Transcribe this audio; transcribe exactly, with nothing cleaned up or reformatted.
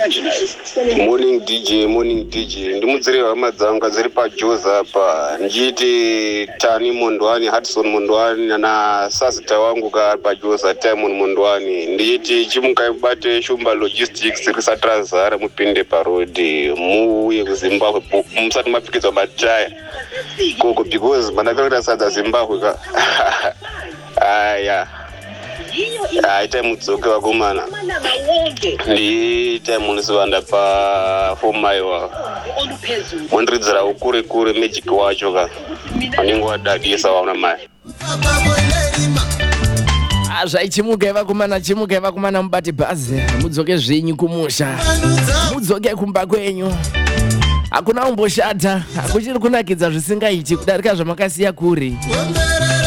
Morning D J, morning D J. Ndimudzire hama dzanga dziri paJoza apa. Njiti Tani Mondwani, Hudson Mondwani na Sasita wangu ka paJoza Timon Mondwani. Nditi chimuka ibate Shumba Logistics risatranzara mupinde parodi. Muuye ku Zimbabwe musati mafikizwa bachaya. Koko because manakala sadza Zimbabwe ka. Aya. Ah, ita mutsoke wakomana. Ndi ita muniswanda pa fomaiwa. Mondridzira ukure kure magic wacho ka. Aningo adadisa waona mai. Zvaichimuka vakomana chimuka vakomana mubati bhazi mudzoke zvenyu kumusha mudzoke kumba kwenyu hakuna umboshata hakuchiri kunakidza zvisingaiti kudarika zvamakasiya kure.